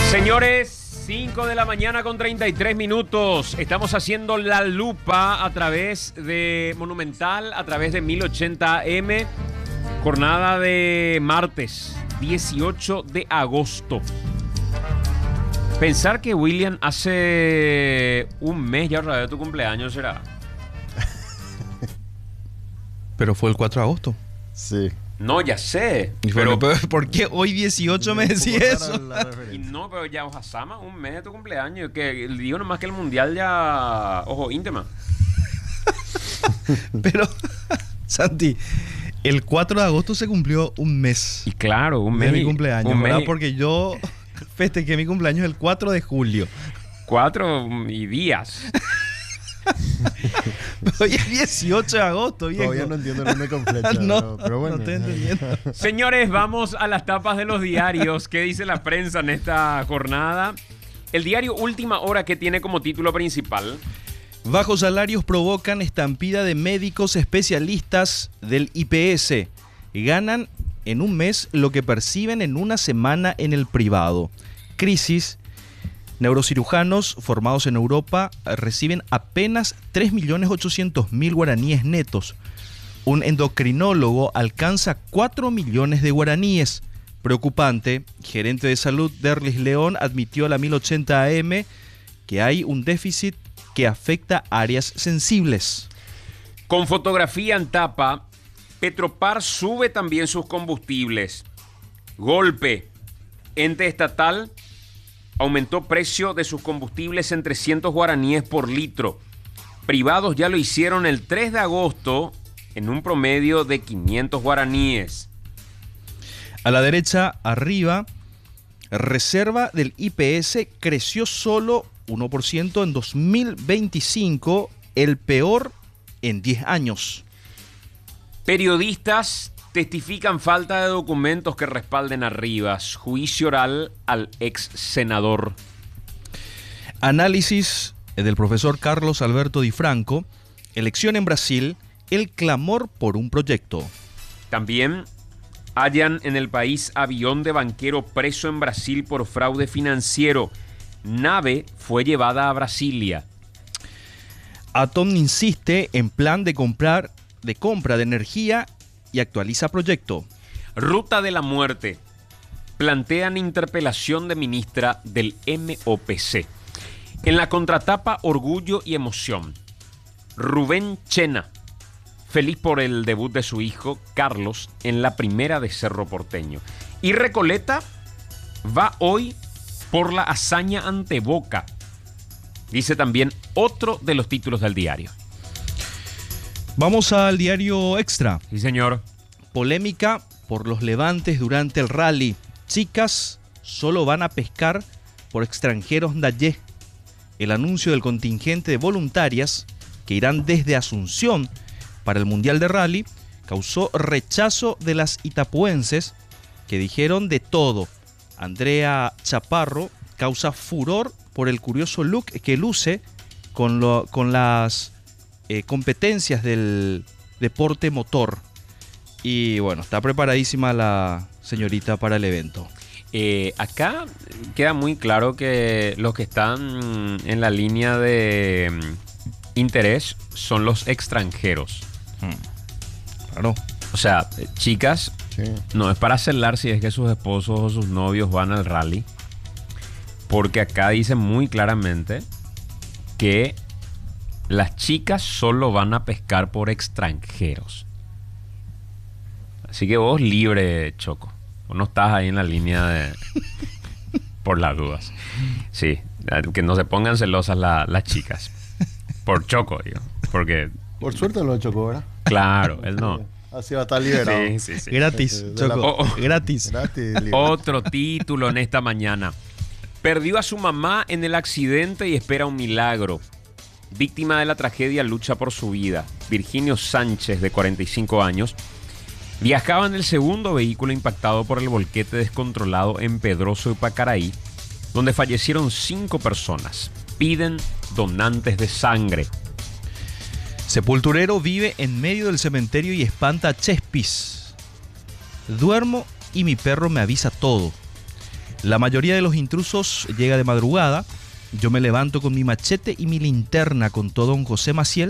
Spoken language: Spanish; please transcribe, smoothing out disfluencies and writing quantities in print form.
Señores, 5 de la mañana con 33 minutos. Estamos haciendo La Lupa a través de Monumental, a través de 1080 AM. Jornada de martes, 18 de agosto. Pensar que, William, hace un mes ya otra vez tu cumpleaños será. Pero fue el 4 de agosto. Sí. No, ya sé. Pero ¿por qué hoy 18 me decís eso? Y no, pero ya Osama, un mes de tu cumpleaños. Que digo nomás que el mundial ya. Ojo, íntima. Pero, Santi, el 4 de agosto se cumplió un mes. Y claro, un mes. De mi cumpleaños, un ¿verdad? mes. Porque yo festejé mi cumpleaños el 4 de julio. 4 y días. Hoy es 18 de agosto, viejo. Todavía no entiendo el nombre con flecha. No, pero bueno. no estoy entendiendo. Señores, vamos a las tapas de los diarios. ¿Qué dice la prensa en esta jornada? El diario Última Hora, que tiene como título principal: Bajos salarios provocan estampida de médicos especialistas del IPS. Ganan en un mes lo que perciben en una semana en el privado. Crisis. Neurocirujanos formados en Europa reciben apenas 3.800.000 guaraníes netos. Un endocrinólogo alcanza 4 millones de guaraníes. Preocupante, gerente de salud Derlis León admitió a la 1080 AM que hay un déficit que afecta áreas sensibles. Con fotografía en tapa, Petropar sube también sus combustibles. Golpe. Ente estatal aumentó precio de sus combustibles en 300 guaraníes por litro. Privados ya lo hicieron el 3 de agosto en un promedio de 500 guaraníes. A la derecha, arriba, reserva del IPS creció solo 1% en 2025, el peor en 10 años. Periodistas testifican falta de documentos que respalden a Rivas. Juicio oral al ex senador. Análisis del profesor Carlos Alberto Di Franco. Elección en Brasil. El clamor por un proyecto. También hallan en el país avión de banquero preso en Brasil por fraude financiero. Nave fue llevada a Brasilia. Atom insiste en plan de compra de energía y actualiza proyecto. Ruta de la muerte. Plantean interpelación de ministra del MOPC. En la contratapa, orgullo y emoción. Rubén Chena, feliz por el debut de su hijo Carlos en la primera de Cerro Porteño. Y Recoleta va hoy por la hazaña ante Boca. Dice también otro de los títulos del diario. Vamos al diario Extra. Sí, señor. Polémica por los levantes durante el rally. Chicas solo van a pescar por extranjeros Dayé. El anuncio del contingente de voluntarias que irán desde Asunción para el Mundial de Rally causó rechazo de las itapuenses que dijeron de todo. Andrea Chaparro causa furor por el curioso look que luce con las competencias del deporte motor. Y bueno, está preparadísima la señorita para el evento. Acá queda muy claro que los que están en la línea de interés son los extranjeros. Claro. O sea, chicas, Sí. no es para celar si es que sus esposos o sus novios van al rally. Porque acá dice muy claramente que las chicas solo van a pescar por extranjeros. Así que vos libre, Choco. Vos no estás ahí en la línea de... por las dudas. Sí, que no se pongan celosas las chicas. Por Choco, digo. Porque... Por suerte lo chocó, ¿verdad? Claro, él no. Así va a estar liberado. Sí. Gratis, De la- Choco. Gratis. Gratis, libre. Otro título en esta mañana. Perdió a su mamá en el accidente y espera un milagro. Víctima de la tragedia, lucha por su vida. Virginio Sánchez, de 45 años, viajaba en el segundo vehículo impactado por el volquete descontrolado en Pedroso y Pacaraí, donde fallecieron 5 personas. Piden donantes de sangre. Sepulturero vive en medio del cementerio y espanta a Chespis. Duermo y mi perro me avisa todo. La mayoría de los intrusos llega de madrugada. Yo me levanto con mi machete y mi linterna, contó don José Maciel,